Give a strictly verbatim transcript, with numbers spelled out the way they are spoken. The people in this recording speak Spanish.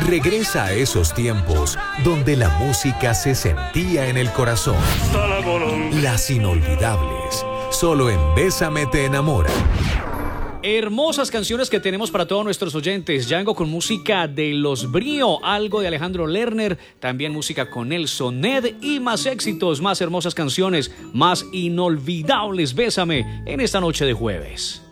Regresa a esos tiempos donde la música se sentía en el corazón. Las inolvidables, solo en Bésame te enamora. Hermosas canciones que tenemos para todos nuestros oyentes. Ya vengo con música de Los Brío, algo de Alejandro Lerner, también música con Nelson Ned y más éxitos, más hermosas canciones, más inolvidables. Bésame en esta noche de jueves.